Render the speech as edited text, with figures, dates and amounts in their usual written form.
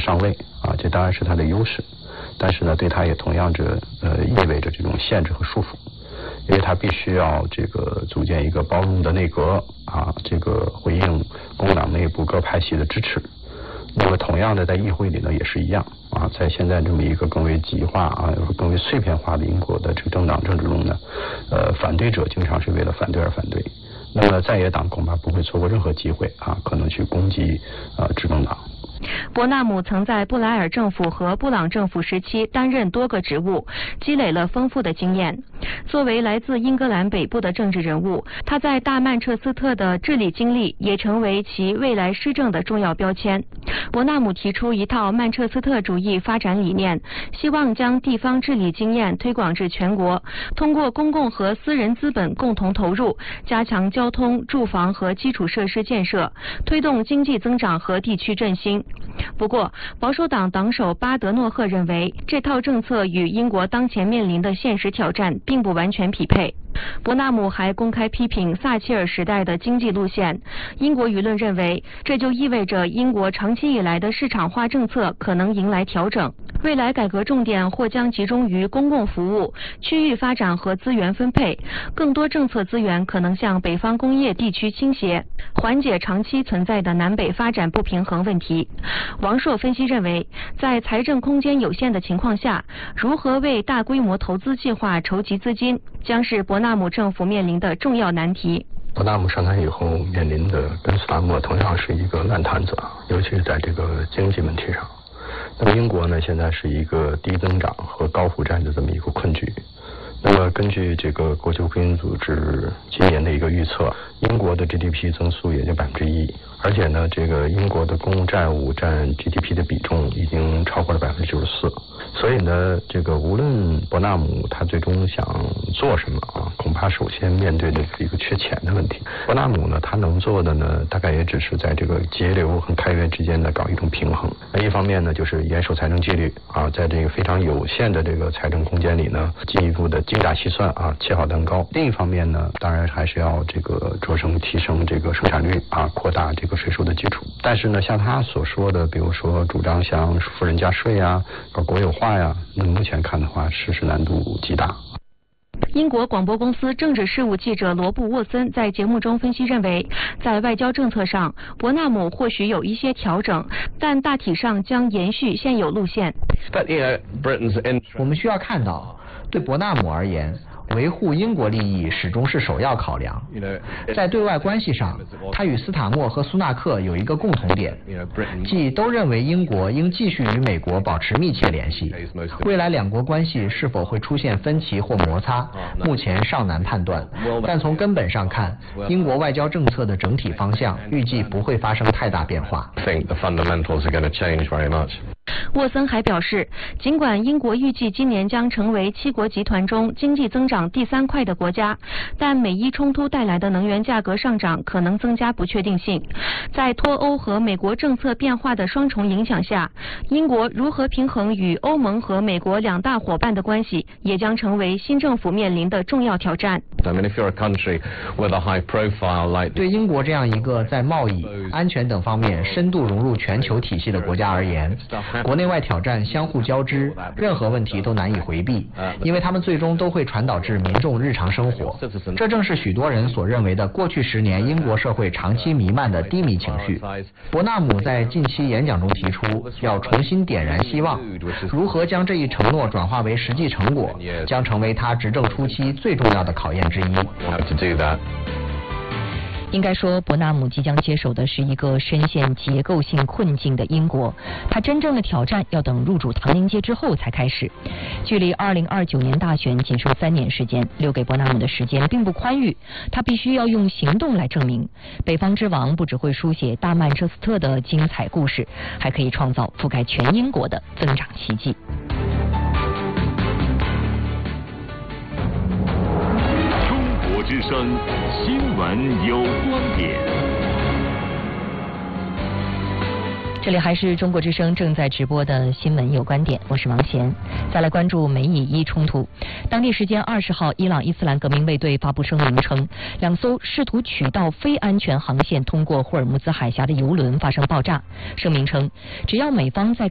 上位啊，这当然是它的优势，但是呢，对它也同样意味着这种限制和束缚。因为他必须要这个组建一个包容的内阁啊，这个回应共和党内部各派系的支持。那么同样的，在议会里呢也是一样啊，在现在这么一个更为极化啊、更为碎片化的英国的这个政党政治中呢，反对者经常是为了反对而反对。那么在野党恐怕不会错过任何机会啊，可能去攻击执政党。 伯纳姆曾在布莱尔政府和布朗政府时期担任多个职务，积累了丰富的经验。作为来自英格兰北部的政治人物，他在大曼彻斯特的治理经历也成为其未来施政的重要标签。伯纳姆提出一套曼彻斯特主义发展理念，希望将地方治理经验推广至全国，通过公共和私人资本共同投入，加强交通、住房和基础设施建设，推动经济增长和地区振兴。不过，保守党党首巴德诺赫认为，这套政策与英国当前面临的现实挑战并不完全匹配。伯纳姆还公开批评撒切尔时代的经济路线。英国舆论认为，这就意味着英国长期以来的市场化政策可能迎来调整。未来改革重点或将集中于公共服务、区域发展和资源分配，更多政策资源可能向北方工业地区倾斜，缓解长期存在的南北发展不平衡问题。王朔分析认为，在财政空间有限的情况下，如何为大规模投资计划筹集资金，将是伯纳姆政府面临的重要难题。 伯纳姆上台以后面临的跟斯塔默同样是一个烂摊子啊，尤其是在这个经济问题上。那么英国呢，现在是一个低增长和高负债的这么一个困局。那么根据这个国际货币组织今年的一个预测，英国的 GDP 增速也就1%，而且呢，这个英国的公共债务占 GDP 的比重已经超过了94%。所以呢，这个无论伯纳姆他最终想做什么啊，恐怕首先面对的是一个缺钱的问题。伯纳姆呢，他能做的呢，大概也只是在这个节流和开源之间呢搞一种平衡。那一方面呢，就是严守财政纪律啊，在这个非常有限的这个财政空间里呢，进一步的精打细算啊，切好蛋糕。另一方面呢，当然还是要这个着手提升这个生产率啊，扩大这个税收的基础。但是呢，像他所说的，比如说主张像富人加税啊，搞国有化呀，那目前看的话，实施难度极大。 英国广播公司政治事务记者罗布·沃森在节目中分析认为，在外交政策上，伯纳姆或许有一些调整，但大体上将延续现有路线。 我们需要看到，对伯纳姆而言，维护英国利益始终是首要考量。在对外关系上，他与斯塔默和苏纳克有一个共同点，即都认为英国应继续与美国保持密切联系。未来两国关系是否会出现分歧或摩擦，目前尚难判断。但从根本上看，英国外交政策的整体方向预计不会发生太大变化。 沃森还表示，尽管英国预计今年将成为7国集团中经济增长第3快的国家，但美伊冲突带来的能源价格上涨可能增加不确定性。在脱欧和美国政策变化的双重影响下，英国如何平衡与欧盟和美国两大伙伴的关系，也将成为新政府面临的重要挑战。 对英国这样一个在贸易、安全等方面深度融入全球体系的国家而言，国内外挑战相互交织，任何问题都难以回避，因为他们最终都会传导至民众日常生活。这正是许多人所认为的过去10年英国社会长期弥漫的低迷情绪。伯纳姆在近期演讲中提出，要重新点燃希望，如何将这一承诺转化为实际成果，将成为他执政初期最重要的考验之一。 应该说，伯纳姆即将接手的是一个深陷结构性困境的英国，他真正的挑战要等入主唐宁街之后才开始。距离2029年大选仅剩3年时间，留给伯纳姆的时间并不宽裕，他必须要用行动来证明，北方之王不只会书写大曼彻斯特的精彩故事，还可以创造覆盖全英国的增长奇迹。 之声新闻有观点。 这里还是中国之声正在直播的新闻有观点，我是王贤。再来关注美以伊冲突。当地时间20号，伊朗伊斯兰革命卫队发布声明称，2艘试图取道非安全航线通过霍尔木兹海峡的油轮发生爆炸。声明称，只要美方在